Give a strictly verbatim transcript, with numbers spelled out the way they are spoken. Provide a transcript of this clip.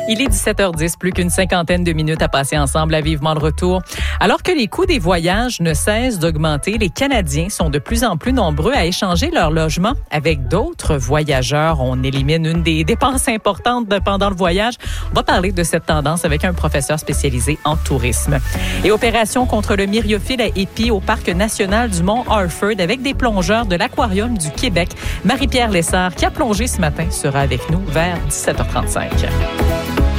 Il est dix-sept heures dix, plus qu'une cinquantaine de minutes à passer ensemble à Vivement le retour. Alors que les coûts des voyages ne cessent d'augmenter, les Canadiens sont de plus en plus nombreux à échanger leur logement avec d'autres voyageurs. On élimine une des dépenses importantes de, pendant le voyage. On va parler de cette tendance avec un professeur spécialisé en tourisme. Et opération contre le myriophylle à épis au Parc national du Mont Harford avec des plongeurs de l'Aquarium du Québec. Marie-Pierre Lessard, qui a plongé ce matin, sera avec nous vers dix-sept heures trente-cinq.